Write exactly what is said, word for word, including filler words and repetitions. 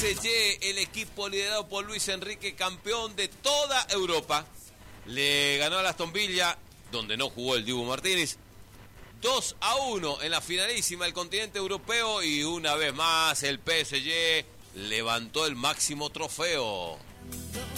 S G, el equipo liderado por Luis Enrique, campeón de toda Europa, le ganó a Aston Villa, donde no jugó el Dibu Martínez, dos a uno en la finalísima del continente europeo, y una vez más el P S G levantó el máximo trofeo.